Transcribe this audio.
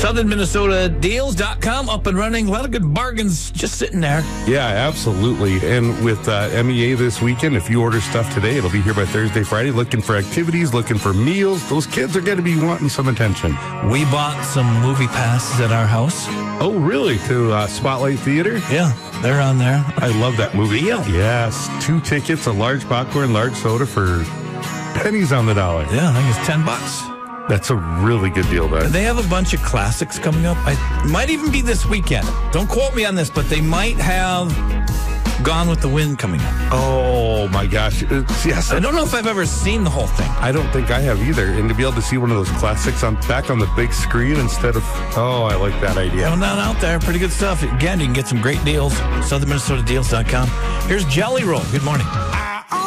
SouthernMinnesotaDeals.com up and running. A lot of good bargains just sitting there. Yeah, absolutely. And with MEA this weekend, if you order stuff today, it'll be here by Thursday, Friday. Looking for activities, looking for meals. Those kids are going to be wanting some attention. We bought some movie passes at our house. Oh, really? To Spotlight Theater? Yeah, they're on there. I love that movie. Deal. Yes. 2 tickets, a large popcorn, large soda for pennies on the dollar. Yeah, I think it's $10. That's a really good deal, though. They have a bunch of classics coming up. I might even be this weekend. Don't quote me on this, but they might have Gone with the Wind coming up. Oh, my gosh. Yes. I don't know if I've ever seen the whole thing. I don't think I have either. And to be able to see one of those classics back on the big screen instead of... Oh, I like that idea. Going down out there. Pretty good stuff. Again, you can get some great deals. SouthernMinnesotaDeals.com. Here's Jelly Roll. Good morning.